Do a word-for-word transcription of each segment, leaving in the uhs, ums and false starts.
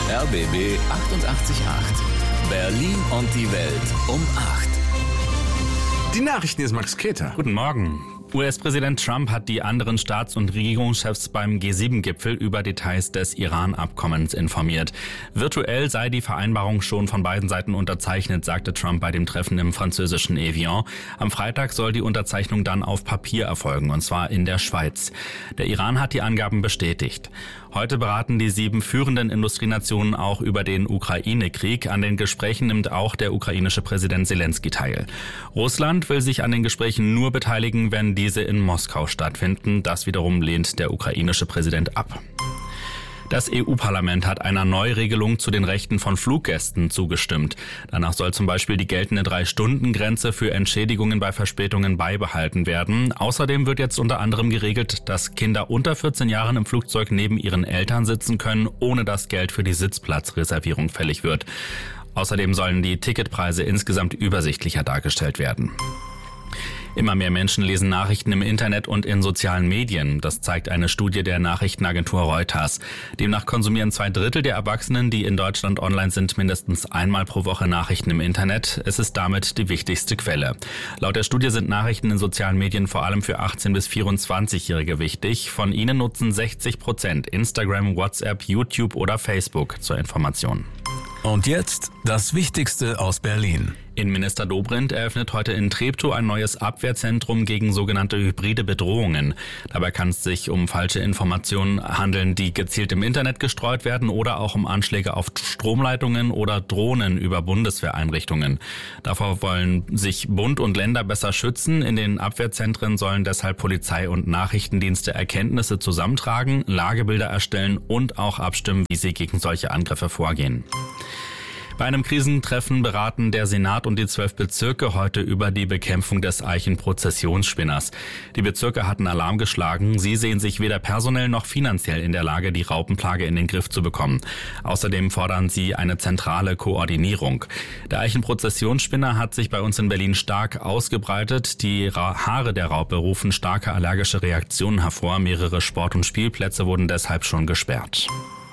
R B B achtundachtzig Komma acht. Berlin und die Welt um acht. Die Nachrichten ist Max Keter. Guten Morgen. U S-Präsident Trump hat die anderen Staats- und Regierungschefs beim G sieben Gipfel über Details des Iran-Abkommens informiert. Virtuell sei die Vereinbarung schon von beiden Seiten unterzeichnet, sagte Trump bei dem Treffen im französischen Evian. Am Freitag soll die Unterzeichnung dann auf Papier erfolgen, und zwar in der Schweiz. Der Iran hat die Angaben bestätigt. Heute beraten die sieben führenden Industrienationen auch über den Ukraine-Krieg. An den Gesprächen nimmt auch der ukrainische Präsident Zelensky teil. Russland will sich an den Gesprächen nur beteiligen, wenn diese in Moskau stattfinden. Das wiederum lehnt der ukrainische Präsident ab. Das E U-Parlament hat einer Neuregelung zu den Rechten von Fluggästen zugestimmt. Danach soll zum Beispiel die geltende Drei-Stunden-Grenze für Entschädigungen bei Verspätungen beibehalten werden. Außerdem wird jetzt unter anderem geregelt, dass Kinder unter vierzehn Jahren im Flugzeug neben ihren Eltern sitzen können, ohne dass Geld für die Sitzplatzreservierung fällig wird. Außerdem sollen die Ticketpreise insgesamt übersichtlicher dargestellt werden. Immer mehr Menschen lesen Nachrichten im Internet und in sozialen Medien. Das zeigt eine Studie der Nachrichtenagentur Reuters. Demnach konsumieren zwei Drittel der Erwachsenen, die in Deutschland online sind, mindestens einmal pro Woche Nachrichten im Internet. Es ist damit die wichtigste Quelle. Laut der Studie sind Nachrichten in sozialen Medien vor allem für achtzehn- bis vierundzwanzigjährige wichtig. Von ihnen nutzen sechzig Prozent Instagram, WhatsApp, YouTube oder Facebook zur Information. Und jetzt das Wichtigste aus Berlin. Innenminister Dobrindt eröffnet heute in Treptow ein neues Abwehrzentrum gegen sogenannte hybride Bedrohungen. Dabei kann es sich um falsche Informationen handeln, die gezielt im Internet gestreut werden, oder auch um Anschläge auf Stromleitungen oder Drohnen über Bundeswehreinrichtungen. Davor wollen sich Bund und Länder besser schützen. In den Abwehrzentren sollen deshalb Polizei und Nachrichtendienste Erkenntnisse zusammentragen, Lagebilder erstellen und auch abstimmen, wie sie gegen solche Angriffe vorgehen. Bei einem Krisentreffen beraten der Senat und die zwölf Bezirke heute über die Bekämpfung des Eichenprozessionsspinners. Die Bezirke hatten Alarm geschlagen. Sie sehen sich weder personell noch finanziell in der Lage, die Raupenplage in den Griff zu bekommen. Außerdem fordern sie eine zentrale Koordinierung. Der Eichenprozessionsspinner hat sich bei uns in Berlin stark ausgebreitet. Die Haare der Raupe rufen starke allergische Reaktionen hervor. Mehrere Sport- und Spielplätze wurden deshalb schon gesperrt.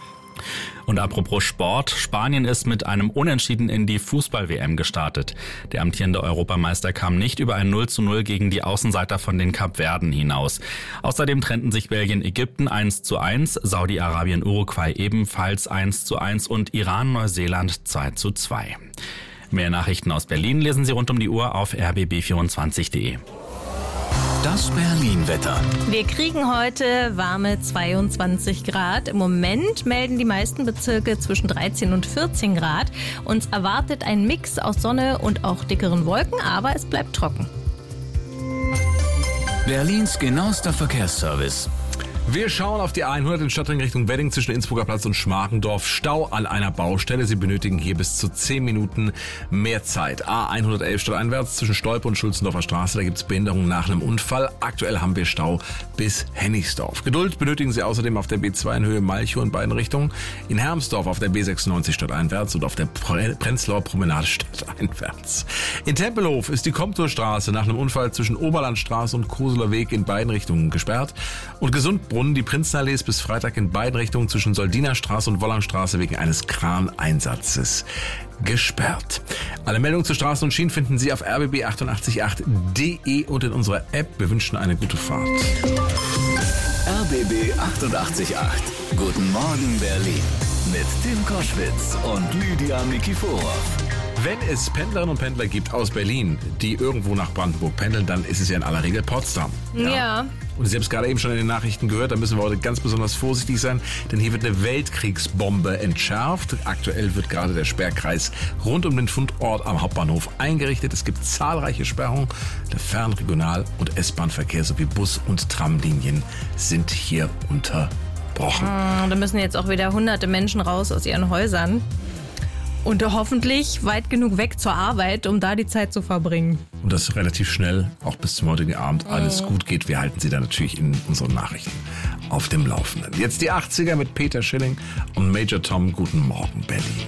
Und apropos Sport, Spanien ist mit einem Unentschieden in die Fußball-W M gestartet. Der amtierende Europameister kam nicht über ein null zu null gegen die Außenseiter von den Kapverden hinaus. Außerdem trennten sich Belgien-Ägypten eins zu eins, Saudi-Arabien-Uruguay ebenfalls eins zu eins und Iran-Neuseeland zwei zu zwei. Mehr Nachrichten aus Berlin lesen Sie rund um die Uhr auf r b b vierundzwanzig punkt de. Das Berlin-Wetter. Wir kriegen heute warme zweiundzwanzig Grad. Im Moment melden die meisten Bezirke zwischen dreizehn und vierzehn Grad. Uns erwartet ein Mix aus Sonne und auch dickeren Wolken, aber es bleibt trocken. Berlins genauester Verkehrsservice. Wir schauen auf die A hundert in Stadtring Richtung Wedding zwischen Innsbrucker Platz und Schmargendorf. Stau an einer Baustelle. Sie benötigen hier bis zu zehn Minuten mehr Zeit. A hundertelf stadteinwärts zwischen Stolpe und Schulzendorfer Straße. Da gibt es Behinderungen nach einem Unfall. Aktuell haben wir Stau bis Hennigsdorf. Geduld benötigen Sie außerdem auf der B zwei in Höhe Malchow in beiden Richtungen. In Hermsdorf auf der B sechsundneunzig stadteinwärts und auf der Prenzlauer Promenade stadteinwärts. In Tempelhof ist die Komturstraße nach einem Unfall zwischen Oberlandstraße und Koseler Weg in beiden Richtungen gesperrt. Und Gesundbrunnen, die Prinzenallee ist bis Freitag in beiden Richtungen zwischen Soldinerstraße und Wollangstraße wegen eines Kraneinsatzes gesperrt. Alle Meldungen zu Straßen und Schienen finden Sie auf r b b achtundachtzig Komma acht punkt de und in unserer App. Wir wünschen eine gute Fahrt. R B B achtundachtzig Komma acht. Guten Morgen Berlin. Mit Tim Koschwitz und Lydia Nikiforov. Wenn es Pendlerinnen und Pendler gibt aus Berlin, die irgendwo nach Brandenburg pendeln, dann ist es ja in aller Regel Potsdam. Ja. ja. Und Sie haben es gerade eben schon in den Nachrichten gehört, da müssen wir heute ganz besonders vorsichtig sein, denn hier wird eine Weltkriegsbombe entschärft. Aktuell wird gerade der Sperrkreis rund um den Fundort am Hauptbahnhof eingerichtet. Es gibt zahlreiche Sperrungen. Der Fern-, Regional- und S-Bahn-Verkehr sowie Bus- und Tramlinien sind hier unterbrochen. Ah, da müssen jetzt auch wieder hunderte Menschen raus aus ihren Häusern. Und hoffentlich weit genug weg zur Arbeit, um da die Zeit zu verbringen. Und dass relativ schnell, auch bis zum heutigen Abend, alles mhm. gut geht. Wir halten Sie da natürlich in unseren Nachrichten auf dem Laufenden. Jetzt die achtziger mit Peter Schilling und Major Tom. Guten Morgen, Berlin.